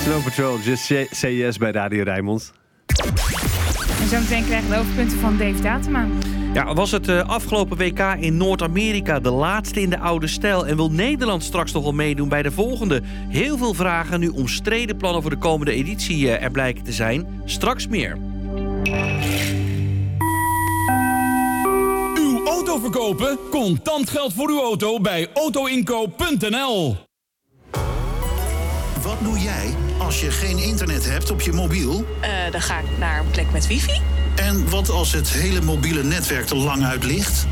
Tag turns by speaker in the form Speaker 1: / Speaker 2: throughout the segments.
Speaker 1: Snow Patrol, Just Say Yes bij Radio Rijnmond.
Speaker 2: En zo meteen krijgen we de hoofdpunten van Dave Datema.
Speaker 3: Ja, was het afgelopen WK in Noord-Amerika de laatste in de oude stijl? En wil Nederland straks nog wel meedoen bij de volgende? Heel veel vragen, nu omstreden plannen voor de komende editie er blijken te zijn. Straks meer.
Speaker 4: Uw auto verkopen? Contant geld voor uw auto bij autoinkoop.nl.
Speaker 5: Wat doe jij als je geen internet hebt op je mobiel?
Speaker 6: Dan ga ik naar een plek met wifi.
Speaker 5: En wat als het hele mobiele netwerk er lang uit ligt?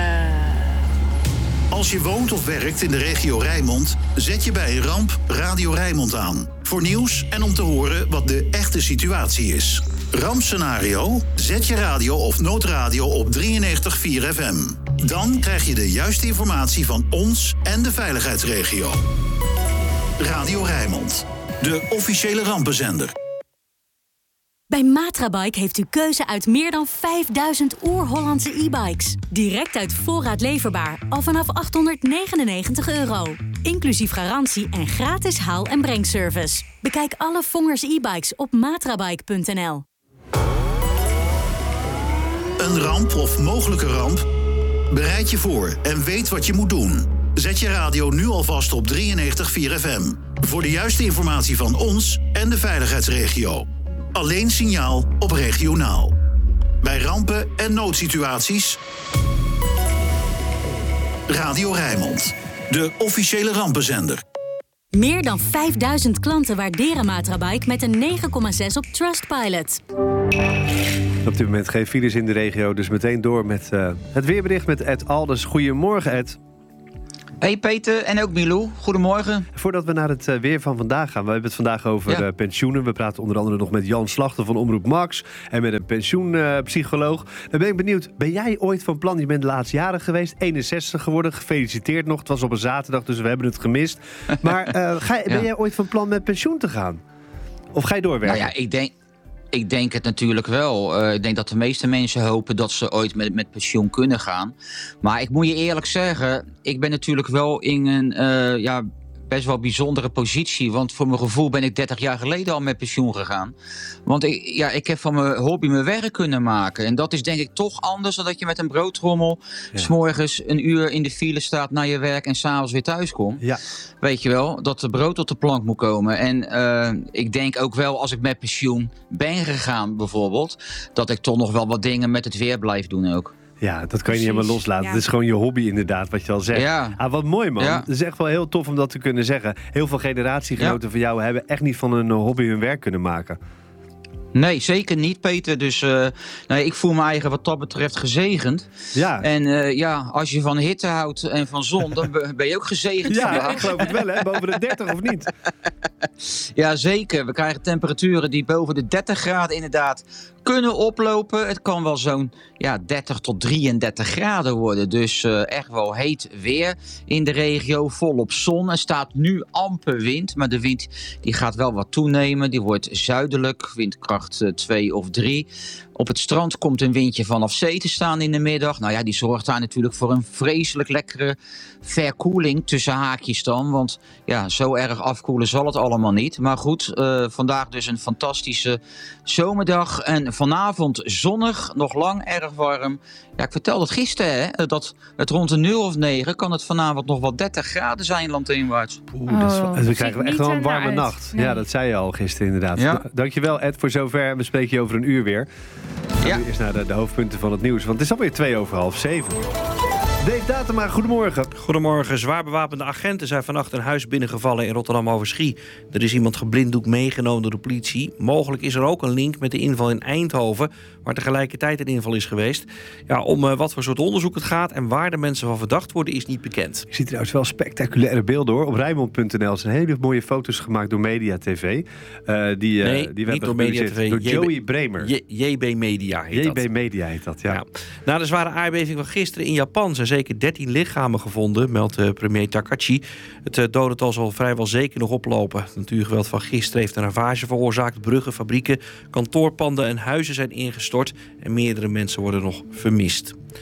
Speaker 5: Als je woont of werkt in de regio Rijnmond, zet je bij een ramp Radio Rijnmond aan. Voor nieuws en om te horen wat de echte situatie is. Rampscenario? Zet je radio of noodradio op 93.4 FM. Dan krijg je de juiste informatie van ons en de veiligheidsregio. Radio Rijnmond, de officiële rampenzender.
Speaker 7: Bij Matrabike heeft u keuze uit meer dan 5000 oer-Hollandse e-bikes. Direct uit voorraad leverbaar, al vanaf €899. Inclusief garantie en gratis haal- en brengservice. Bekijk alle Vongers e-bikes op matrabike.nl.
Speaker 5: Een ramp of mogelijke ramp? Bereid je voor en weet wat je moet doen. Zet je radio nu alvast op 93.4 FM. Voor de juiste informatie van ons en de veiligheidsregio. Alleen signaal op regionaal. Bij rampen en noodsituaties. Radio Rijnmond, de officiële rampenzender.
Speaker 7: Meer dan 5000 klanten waarderen Matrabike met een 9,6 op Trustpilot.
Speaker 1: Op dit moment geen files in de regio, dus meteen door met het weerbericht met Ed Alders. Goedemorgen, Ed.
Speaker 8: Hey Peter en ook Milou, goedemorgen.
Speaker 1: Voordat we naar het weer van vandaag gaan, we hebben het vandaag over pensioenen. We praten onder andere nog met Jan Slachter van Omroep Max en met een pensioenpsycholoog. Dan ben ik benieuwd, ben jij ooit van plan, je bent laatstjarig geweest, 61 geworden, gefeliciteerd nog. Het was op een zaterdag, dus we hebben het gemist. Maar ben jij ooit van plan met pensioen te gaan? Of ga je doorwerken?
Speaker 8: Nou ja, ik denk het natuurlijk wel. Ik denk dat de meeste mensen hopen dat ze ooit met pensioen kunnen gaan. Maar ik moet je eerlijk zeggen, ik ben natuurlijk wel in een best wel bijzondere positie. Want voor mijn gevoel ben ik 30 jaar geleden al met pensioen gegaan. Want ik heb van mijn hobby mijn werk kunnen maken. En dat is denk ik toch anders dan dat je met een broodtrommel 's morgens een uur in de file staat naar je werk en 's avonds weer thuis komt. Ja. Weet je wel, dat de brood op de plank moet komen. En ik denk ook wel, als ik met pensioen ben gegaan bijvoorbeeld, dat ik toch nog wel wat dingen met het weer blijf doen ook.
Speaker 1: Ja, dat kan je niet helemaal loslaten. Ja. Het is gewoon je hobby inderdaad, wat je al zegt. Ja. Wat mooi man. Ja. Het is echt wel heel tof om dat te kunnen zeggen. Heel veel generatiegenoten van jou hebben echt niet van hun hobby hun werk kunnen maken.
Speaker 8: Nee, zeker niet, Peter. Dus ik voel me eigen wat dat betreft gezegend. Ja. En als je van hitte houdt en van zon, dan ben je ook gezegend.
Speaker 1: Ja, ik geloof het wel, hè? Boven de 30 of niet?
Speaker 8: Ja, zeker. We krijgen temperaturen die boven de 30 graden inderdaad kunnen oplopen. Het kan wel zo'n 30 tot 33 graden worden. Dus echt wel heet weer in de regio. Volop zon. Er staat nu amper wind. Maar de wind die gaat wel wat toenemen. Die wordt zuidelijk. Windkracht 2 of 3. Op het strand komt een windje vanaf zee te staan in de middag. Nou ja, die zorgt daar natuurlijk voor een vreselijk lekkere verkoeling tussen haakjes dan. Want zo erg afkoelen zal het allemaal niet. Maar goed, vandaag dus een fantastische zomerdag. En vanavond zonnig, nog lang erg warm. Ja, ik vertelde het gisteren, hè, dat het rond de 0 of 9 kan het vanavond nog wel 30 graden zijn landinwaarts.
Speaker 1: We krijgen echt wel een warme nacht. Nee. Ja, dat zei je al gisteren inderdaad. Ja. Dankjewel Ed voor zover. We spreken je over een uur weer. Dan eerst naar de hoofdpunten van het nieuws. Want het is alweer 6:02. Dave Datema, goedemorgen.
Speaker 3: Goedemorgen. Zwaar bewapende agenten zijn vannacht een huis binnengevallen in Rotterdam-Overschie. Er is iemand geblinddoekt meegenomen door de politie. Mogelijk is er ook een link met de inval in Eindhoven, waar tegelijkertijd een inval is geweest. Ja, om wat voor soort onderzoek het gaat en waar de mensen van verdacht worden is niet bekend.
Speaker 1: Ik zie trouwens wel spectaculaire beelden hoor. Op Rijnmond.nl zijn hele mooie foto's gemaakt door Media TV. Die
Speaker 3: niet door Media TV.
Speaker 1: Door Joey Bremer.
Speaker 3: JB Media heet dat.
Speaker 1: JB Media heet dat, ja.
Speaker 3: Na de zware aardbeving van gisteren in Japan zijn zeker 13 lichamen gevonden, meldt premier Takachi. Het dodental zal vrijwel zeker nog oplopen. Het natuurgeweld van gisteren heeft een ravage veroorzaakt. Bruggen, fabrieken, kantoorpanden en huizen zijn ingestort en meerdere mensen worden nog vermist.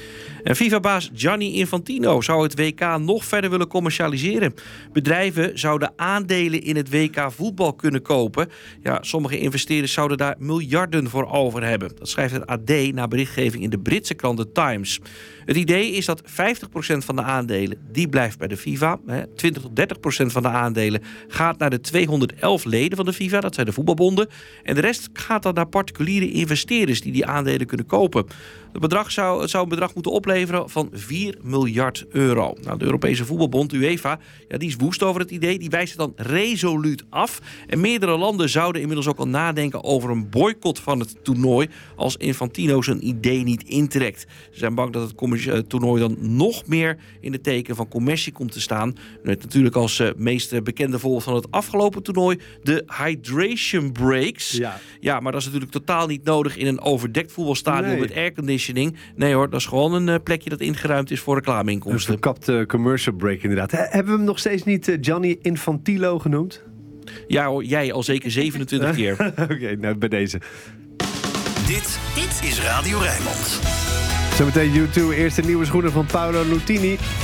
Speaker 3: En FIFA-baas Gianni Infantino zou het WK nog verder willen commercialiseren. Bedrijven zouden aandelen in het WK voetbal kunnen kopen. Ja, sommige investeerders zouden daar miljarden voor over hebben. Dat schrijft het AD na berichtgeving in de Britse krant The Times. Het idee is dat 50% van de aandelen die blijft bij de FIFA. 20-30% van de aandelen gaat naar de 211 leden van de FIFA. Dat zijn de voetbalbonden. En de rest gaat dan naar particuliere investeerders die aandelen kunnen kopen. Het zou een bedrag moeten opleveren van 4 miljard euro. Nou, de Europese voetbalbond, UEFA, die is woest over het idee. Die wijst het dan resoluut af. En meerdere landen zouden inmiddels ook al nadenken over een boycott van het toernooi als Infantino zijn idee niet intrekt. Ze zijn bang dat het toernooi dan nog meer in het teken van commercie komt te staan. Met natuurlijk als meest bekende voorbeeld van het afgelopen toernooi de hydration breaks. Ja, maar dat is natuurlijk totaal niet nodig in een overdekt voetbalstadion met airconditioning. Nee hoor, dat is gewoon een plekje dat ingeruimd is voor reclameinkomsten.
Speaker 1: Een verkapte commercial break inderdaad. Hebben we hem nog steeds niet Gianni Infantino genoemd?
Speaker 3: Ja hoor, jij al zeker 27 keer.
Speaker 1: Oké, nou bij deze.
Speaker 5: Dit is Radio Rijnmond.
Speaker 1: Zometeen U2, eerste nieuwe schoenen van Paolo Nutini.